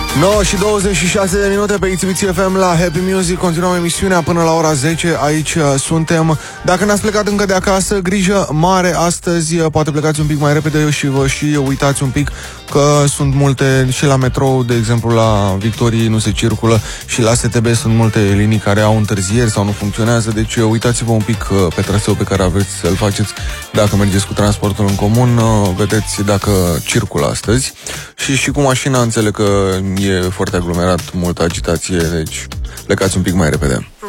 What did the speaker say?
9 și 26 de minute pe Exhibiție FM la Happy Music. Continuăm emisiunea până la ora 10. Aici suntem. Dacă n-ați plecat încă de acasă, grijă mare astăzi. Poate plecați un pic mai repede și vă și uitați un pic că sunt multe, și la metrou, de exemplu la Victoriei nu se circulă, și la STB sunt multe linii care au întârzieri sau nu funcționează. Deci uitați-vă un pic pe traseul pe care aveți să-l faceți dacă mergeți cu transportul în comun. Vedeți dacă circulă astăzi. Și cu mașina înțeleg că e foarte aglomerat, multă agitație, deci plecați un pic mai repede.